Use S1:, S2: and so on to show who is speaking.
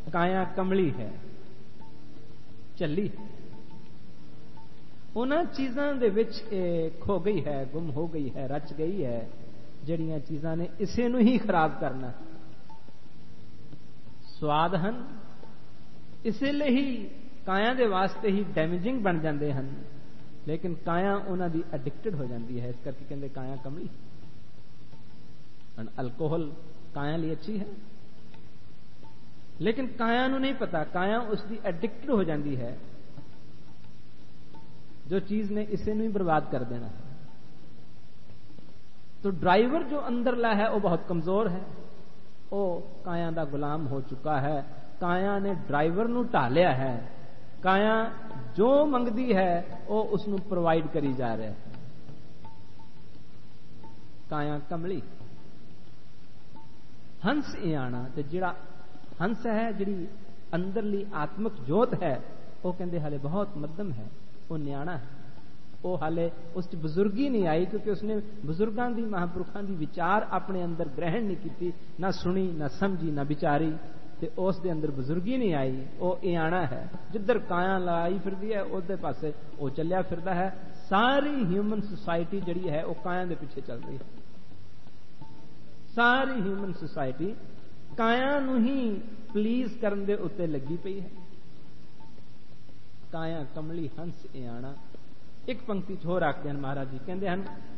S1: ਕਾਇਆ ਕਮਲੀ ਹੈ, ਝੱਲੀ ਉਹਨਾਂ ਚੀਜ਼ਾਂ ਦੇ ਵਿੱਚ ਖੋ ਗਈ ਹੈ, ਗੁੰਮ ਹੋ ਗਈ ਹੈ, ਰਚ ਗਈ ਹੈ, ਜਿਹੜੀਆਂ ਚੀਜ਼ਾਂ ਨੇ ਇਸੇ ਨੂੰ ਹੀ ਖਰਾਬ ਕਰਨਾ। ਸਵਾਦ ਹਨ, ਇਸੇ ਲਈ ਹੀ ਕਾਇਆ ਦੇ ਵਾਸਤੇ ਹੀ ਡੈਮੇਜਿੰਗ ਬਣ ਜਾਂਦੇ ਹਨ, ਲੇਕਿਨ ਕਾਇਆ ਉਹਨਾਂ ਦੀ ਐਡਿਕਟਡ ਹੋ ਜਾਂਦੀ ਹੈ। ਇਸ ਕਰਕੇ ਕਹਿੰਦੇ ਕਾਇਆ ਕਮਲੀ। ਅਲਕੋਹਲ ਕਾਇਆ ਲਈ ਅੱਛੀ ਹੈ, ਲੇਕਿਨ ਕਾਇਆ ਨੂੰ ਨਹੀਂ ਪਤਾ, ਕਾਇਆ ਉਸ ਦੀ ਐਡਿਕਟਡ ਹੋ ਜਾਂਦੀ ਹੈ, ਜੋ ਚੀਜ਼ ਨੇ ਇਸੇ ਨੂੰ ਹੀ ਬਰਬਾਦ ਕਰ ਦੇਣਾ ਹੈ। तो ड्राइवर जो अंदरला है वो बहुत कमजोर है, वो काया का गुलाम हो चुका है। काया ने ड्राइवर नूं ढा लिया है, काया जो मंगदी है वो उसनूं प्रोवाइड करी जा रहा है। काया कमली। हंस इयाना, ते जिहड़ा हंस है, जिहड़ी अंदरली आत्मक जोत है, वो कहंदे हाले बहुत मध्यम है, वो न्याणा है, वो हाले उस बुजुर्गी नहीं आई, क्योंकि उसने बुजुर्गों की महापुरुषों की विचार अपने अंदर ग्रहण नहीं की, ना सुनी, ना समझी, ना विचारी, ते उस दे अंदर बुजुर्गी नहीं आई। वो इयाना है, जिधर काया लाई फिरदी है उधर पासे वो चलिया फिरदा है। सारी ह्यूमन सोसाइटी जिहड़ी है वो काया दे पीछे चल रही है। सारी ह्यूमन सोसाइटी काया नूं ही प्लीज करन दे उत्ते लगी पई है। काया कमली हंस इयाना। एक पंक्ति होर आखदे हन महाराज जी, कहंदे हन